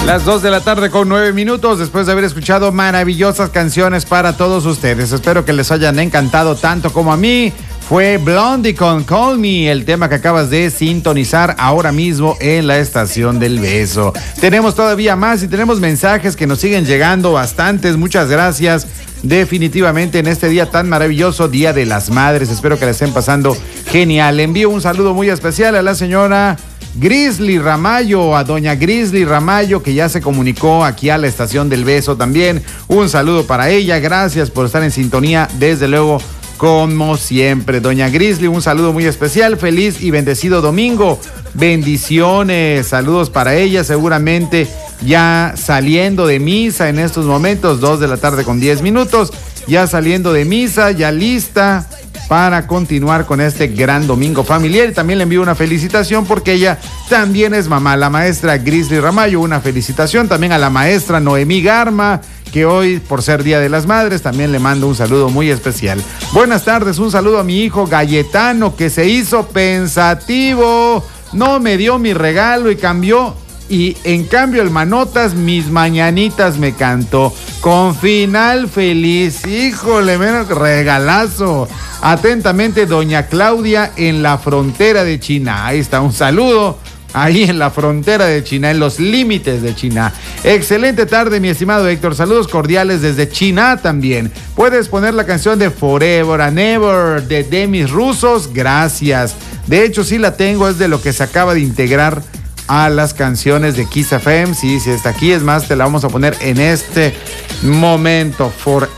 Las 2 de la tarde con 9 minutos, después de haber escuchado maravillosas canciones para todos ustedes. Espero que les hayan encantado tanto como a mí. Fue Blondie con Call Me, el tema que acabas de sintonizar ahora mismo en la estación del beso. Tenemos todavía más y tenemos mensajes que nos siguen llegando bastantes. Muchas gracias. Definitivamente en este día tan maravilloso, Día de las Madres. Espero que la estén pasando genial. Le envío un saludo muy especial a la señora Grizzly Ramallo, a doña Grizzly Ramallo, que ya se comunicó aquí a la estación del beso también. Un saludo para ella. Gracias por estar en sintonía, desde luego, como siempre. Doña Grizzly, un saludo muy especial. Feliz y bendecido domingo. Bendiciones. Saludos para ella. Seguramente ya saliendo de misa en estos momentos, 2 de la tarde con 10 minutos. Ya saliendo de misa, ya lista para continuar con este gran domingo familiar. Y también le envío una felicitación porque ella también es mamá, la maestra Grizzly Ramallo. Una felicitación también a la maestra Noemí Garma, que hoy, por ser Día de las Madres, también le mando un saludo muy especial. Buenas tardes, un saludo a mi hijo Gayetano, que se hizo pensativo, no me dio mi regalo y cambió. Y en cambio el Manotas mis mañanitas me cantó con final feliz. Híjole, menos regalazo. Atentamente, doña Claudia en la frontera de China. Ahí está, un saludo. Ahí en la frontera de China, en los límites de China. Excelente tarde, mi estimado Héctor. Saludos cordiales desde China también. ¿Puedes poner la canción de Forever and Ever de Demis Rusos? Gracias. De hecho, sí la tengo, es de lo que se acaba de integrar a las canciones de Kiss FM. Sí, está aquí. Es más, te la vamos a poner en este momento.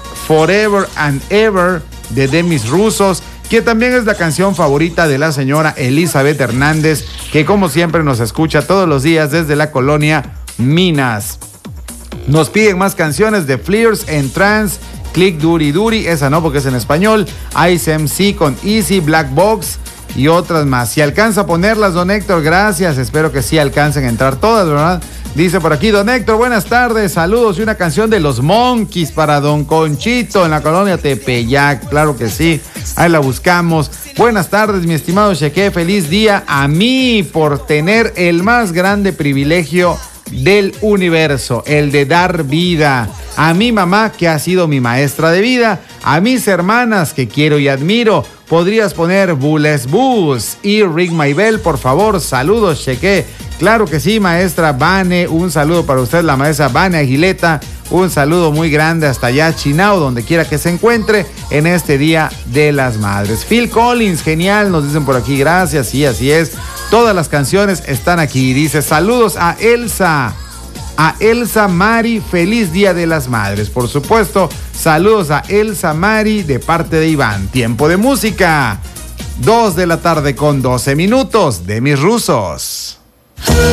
Forever and Ever de Demis Rusos, que también es la canción favorita de la señora Elizabeth Hernández, que como siempre nos escucha todos los días desde la colonia Minas. Nos piden más canciones de Fleers and Trance, Click Duri Duri, esa no porque es en español, Ice MC con Easy, Black Box y otras más. Si alcanza a ponerlas, don Héctor, gracias. Espero que sí alcancen a entrar todas, ¿verdad? Dice por aquí, don Héctor, buenas tardes, saludos y una canción de los Monkeys para don Conchito en la colonia Tepeyac. Claro que sí, ahí la buscamos. Buenas tardes, mi estimado Cheque, feliz día a mí por tener el más grande privilegio del universo, el de dar vida. A mi mamá, que ha sido mi maestra de vida. A mis hermanas, que quiero y admiro. ¿Podrías poner Bulles Bus y Ring My Bell, por favor? Saludos, Cheque. Claro que sí, maestra Vane. Un saludo para usted, la maestra Vane Aguileta. Un saludo muy grande hasta allá, Chinao, donde quiera que se encuentre en este Día de las Madres. Phil Collins, genial, nos dicen por aquí, gracias, sí, así es. Todas las canciones están aquí. Dice, saludos a Elsa Mari, feliz Día de las Madres. Por supuesto, saludos a Elsa Mari de parte de Iván. Tiempo de música, 2 de la tarde con 12 minutos, Demis Rusos.